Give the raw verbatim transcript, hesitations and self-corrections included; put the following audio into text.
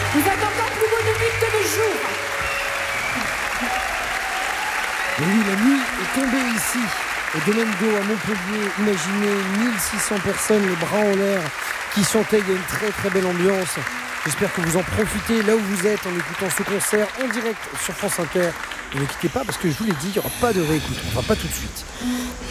Vous êtes encore plus beau de nuit que de jour. Et oui, la nuit est tombée ici, au Domaine d'eau à Montpellier. Imaginez mille six cents personnes, les bras en l'air, qui chantaient. Il y a une très très belle ambiance. J'espère que vous en profitez là où vous êtes en écoutant ce concert en direct sur France Inter. Et ne quittez pas parce que je vous l'ai dit, il n'y aura pas de réécoute. Enfin, pas tout de suite.